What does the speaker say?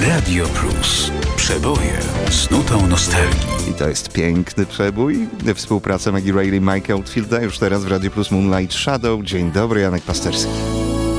Radio Plus. Przeboje z nutą nostalgii. I to jest piękny przebój. Współpraca Maggie Reilly i Mike'a Oldfielda już teraz w Radio Plus Moonlight Shadow. Dzień dobry, Janek Pasterski.